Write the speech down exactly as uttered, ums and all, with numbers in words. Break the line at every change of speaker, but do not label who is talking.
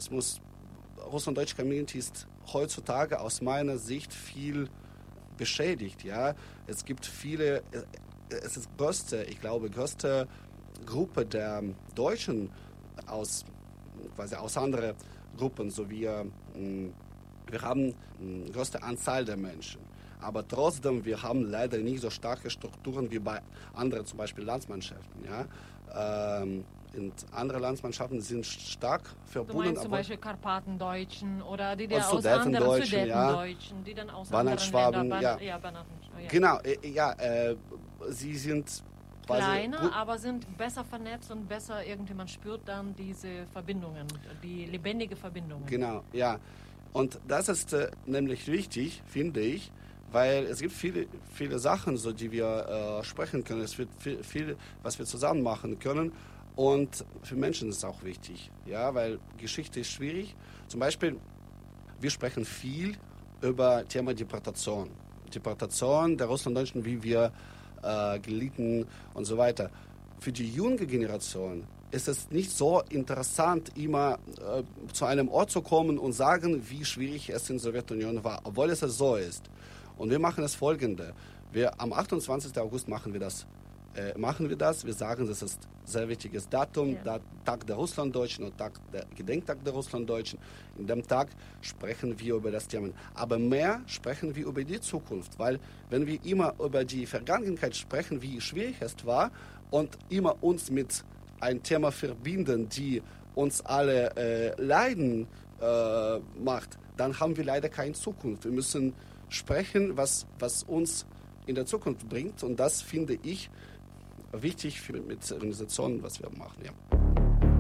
es muss, Russlanddeutsche Community ist heutzutage aus meiner Sicht viel beschädigt. Ja? Es gibt viele, es ist größte, ich glaube, größte Gruppe der Deutschen aus, quasi aus anderen Gruppen, so wie wir haben eine größte Anzahl der Menschen. Aber trotzdem, wir haben leider nicht so starke Strukturen wie bei anderen, zum Beispiel Landsmannschaften. Ja? Ähm, und andere Landsmannschaften sind stark verbunden.
Du meinst zum Beispiel Karpatendeutschen oder die, die
aus
aus anderen
Sudetendeutschen,
ja. die dann aus
Banatschwaben,
anderen Ländern,
ja.
Ban ja, Banaten, ja.
Genau, äh, ja, äh, sie sind
kleiner,
gut,
aber sind besser vernetzt und besser irgendwie, man spürt dann diese Verbindungen, die lebendige Verbindungen.
Genau, ja. Und das ist äh, nämlich wichtig, finde ich, weil es gibt viele, viele Sachen, so, die wir äh, sprechen können. Es wird viel, viel, was wir zusammen machen können. Und für Menschen ist es auch wichtig, ja, weil Geschichte ist schwierig. Zum Beispiel, wir sprechen viel über das Thema Deportation. Deportation der Russlanddeutschen, wie wir äh, gelitten und so weiter. Für die junge Generation ist es nicht so interessant, immer äh, zu einem Ort zu kommen und sagen, wie schwierig es in der Sowjetunion war, obwohl es so ist. Und wir machen das Folgende. Wir, am achtundzwanzigsten August machen wir das. Äh, machen wir das. Wir sagen, das ist ein sehr wichtiges Datum,
ja.
da, Tag der Russlanddeutschen und Tag der Gedenktag der Russlanddeutschen. In dem Tag sprechen wir über das Thema. Aber mehr sprechen wir über die Zukunft, weil wenn wir immer über die Vergangenheit sprechen, wie schwierig es war und immer uns mit einem Thema verbinden, die uns alle äh, leiden äh, macht, dann haben wir leider keine Zukunft. Wir müssen sprechen, was, was uns in der Zukunft bringt. Und das finde ich wichtig für mit Organisationen, was wir machen. Ja.